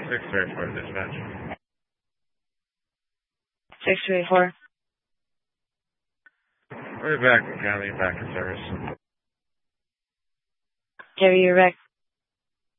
634 dispatch. 634. We're back in county, back in service. Carrier wreck.